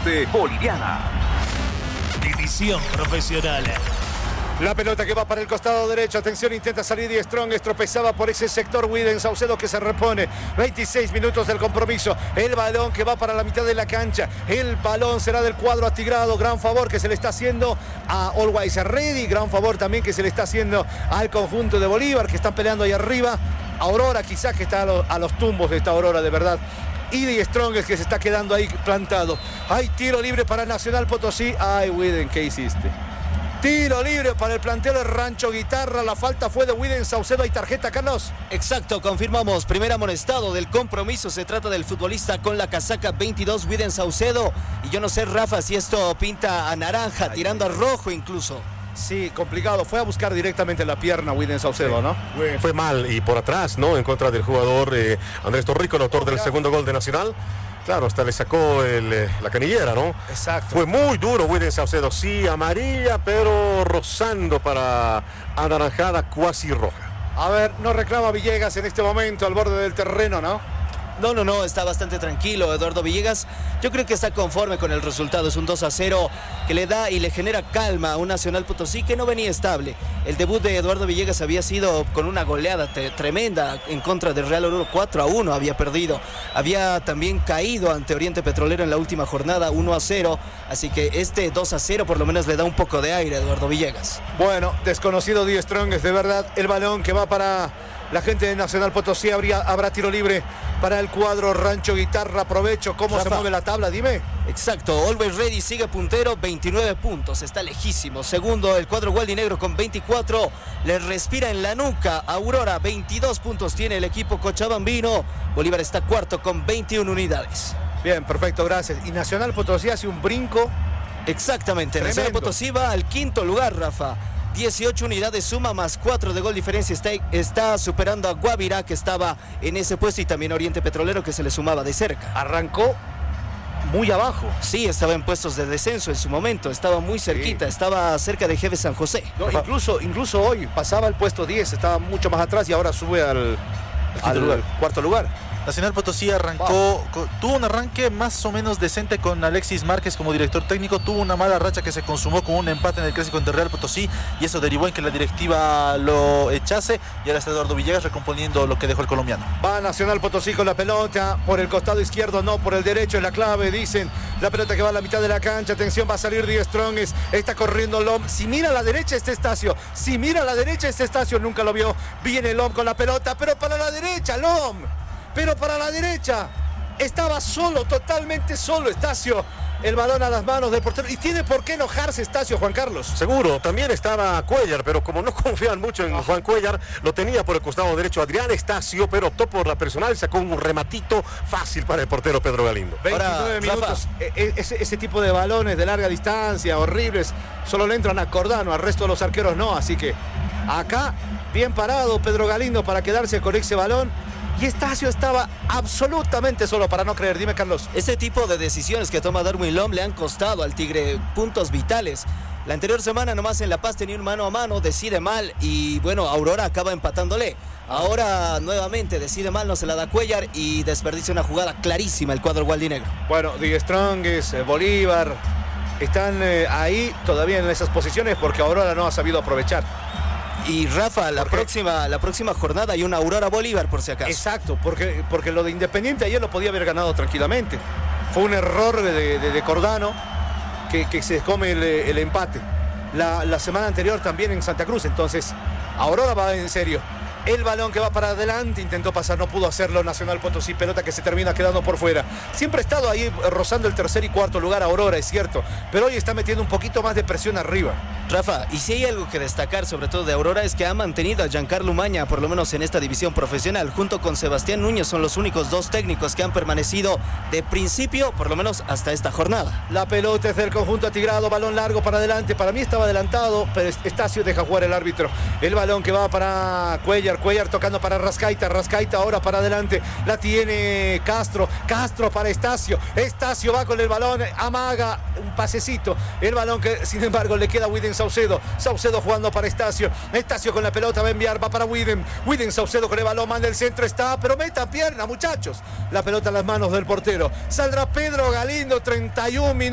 Deporte Boliviana. División profesional. La pelota que va para el costado derecho. Atención, intenta salir Die Strong. Tropezaba por ese sector Widen Saucedo que se repone. 26 minutos del compromiso. El balón que va para la mitad de la cancha. El balón será del cuadro atigrado. Gran favor que se le está haciendo a Always Ready. Gran favor también que se le está haciendo al conjunto de Bolívar, que están peleando ahí arriba. Aurora quizás que está a los tumbos de esta Aurora, de verdad. Y Die Strong es que se está quedando ahí plantado. Hay tiro libre para Nacional Potosí. Ay, Widen, ¿qué hiciste? Tiro libre para el plantel de Rancho Guitarra. La falta fue de Widen Saucedo. ¿Hay tarjeta, Carlos? Exacto, confirmamos. Primer amonestado del compromiso. Se trata del futbolista con la casaca 22, Widen Saucedo. Y yo no sé, Rafa, si esto pinta a naranja, tirando a rojo incluso. Sí, complicado. Fue a buscar directamente la pierna Widen Saucedo, ¿no? Fue mal y por atrás, ¿no? En contra del jugador Andrés Torrico, el autor del segundo gol de Nacional. Claro, hasta le sacó la canillera, ¿no? Exacto. Fue muy duro Widen Saucedo, sí, amarilla, pero rozando para anaranjada, cuasi roja. A ver, no reclama Villegas en este momento al borde del terreno, ¿no? No, está bastante tranquilo Eduardo Villegas. Yo creo que está conforme con el resultado. Es un 2-0 que le da y le genera calma a un Nacional Potosí que no venía estable. El debut de Eduardo Villegas había sido con una goleada tremenda en contra del Real Oruro. 4-1 había perdido. Había también caído ante Oriente Petrolero en la última jornada, 1-0. Así que este 2-0 por lo menos le da un poco de aire a Eduardo Villegas. Bueno, desconocido Die Strong es de verdad. El balón que va para la gente de Nacional Potosí. Habrá tiro libre para el cuadro Rancho Guitarra. Aprovecho cómo Rafa, se mueve la tabla, dime. Exacto, Always Ready sigue puntero, 29 puntos, está lejísimo. Segundo, el cuadro Gualdinegro con 24, le respira en la nuca Aurora, 22 puntos tiene el equipo cochabambino. Bolívar está cuarto con 21 unidades. Bien, perfecto, gracias. Y Nacional Potosí hace un brinco. Exactamente, Nacional Potosí va al quinto lugar, Rafa. 18 unidades suma, más 4 de gol diferencia. Está superando a Guavirá, que estaba en ese puesto, y también Oriente Petrolero, que se le sumaba de cerca. Arrancó muy abajo. Sí, estaba en puestos de descenso en su momento, estaba muy cerquita, sí. Estaba cerca de Jefe San José. No, incluso hoy pasaba el puesto 10, estaba mucho más atrás y ahora sube al cuarto lugar. Nacional Potosí arrancó, tuvo un arranque más o menos decente con Alexis Márquez como director técnico, tuvo una mala racha que se consumó con un empate en el clásico ante Real Potosí, y eso derivó en que la directiva lo echase, y ahora está Eduardo Villegas recomponiendo lo que dejó el colombiano. Va Nacional Potosí con la pelota por el costado izquierdo, no por el derecho, es la clave, dicen. La pelota que va a la mitad de la cancha, atención, va a salir Die Strong, está corriendo Lom. Si mira a la derecha este Estacio, nunca lo vio. Viene Lom con la pelota, pero para la derecha, Lom. Pero para la derecha, estaba solo, totalmente solo Estacio. El balón a las manos del portero. Y tiene por qué enojarse Estacio, Juan Carlos. Seguro, también estaba Cuellar, pero como no confían mucho en Juan Cuellar, lo tenía por el costado derecho Adrián Estacio, pero optó por la personal y sacó un rematito fácil para el portero Pedro Galindo. 29 minutos, ese tipo de balones de larga distancia, horribles, solo le entran a Cordano, al resto de los arqueros no. Así que acá, bien parado Pedro Galindo para quedarse con ese balón. Y Estacio estaba absolutamente solo, para no creer. Dime, Carlos. Ese tipo de decisiones que toma Darwin Lom le han costado al Tigre puntos vitales. La anterior semana nomás en La Paz tenía un mano a mano, decide mal y bueno, Aurora acaba empatándole. Ahora nuevamente decide mal, no se la da Cuellar y desperdicia una jugada clarísima el cuadro gualdinegro. Bueno, Die Strong, Bolívar, están ahí todavía en esas posiciones porque Aurora no ha sabido aprovechar. Y Rafa, la próxima jornada hay una Aurora Bolívar por si acaso. Exacto, porque lo de Independiente ayer lo podía haber ganado tranquilamente. Fue un error de Cordano que se come el empate. La semana anterior también en Santa Cruz, entonces Aurora va en serio. El balón que va para adelante, intentó pasar, no pudo hacerlo Nacional Potosí, pelota que se termina quedando por fuera. Siempre ha estado ahí rozando el tercer y cuarto lugar Aurora, es cierto, pero hoy está metiendo un poquito más de presión arriba. Rafa, y si hay algo que destacar sobre todo de Aurora es que ha mantenido a Giancarlo Umaña, por lo menos en esta división profesional, junto con Sebastián Núñez, son los únicos dos técnicos que han permanecido de principio, por lo menos hasta esta jornada. La pelota es del conjunto atigrado, balón largo para adelante, para mí estaba adelantado, pero Estacio deja jugar el árbitro. El balón que va para Cuellar tocando para Rascaita ahora para adelante, la tiene Castro para Estacio va con el balón, amaga un pasecito, el balón que sin embargo le queda a Widen Saucedo jugando para Estacio con la pelota va a enviar, va para Widen Saucedo con el balón, manda el centro, está, pero metan pierna muchachos, la pelota en las manos del portero, saldrá Pedro Galindo, 31 minutos.